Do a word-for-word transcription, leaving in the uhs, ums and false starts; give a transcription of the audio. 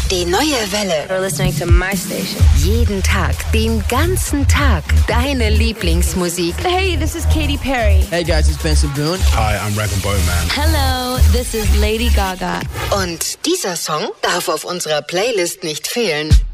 Die neue Welle. You're listening to my station. Jeden Tag, den ganzen Tag, deine Lieblingsmusik. Hey, this is Katy Perry. Hey guys, it's Benson Boone. Hi, I'm Rag and Bone Man. Hello, this is Lady Gaga. Und dieser Song darf auf unserer Playlist nicht fehlen.